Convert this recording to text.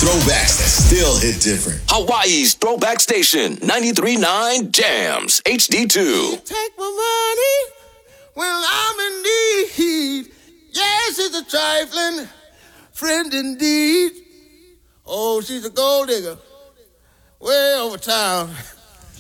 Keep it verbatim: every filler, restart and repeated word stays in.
Throwbacks that still hit different. Hawaii's Throwback Station, ninety-three point nine Jams, H D two. Take my money when I'm in need. Yes, it's a trifling friend indeed. Oh, she's a gold digger way over town.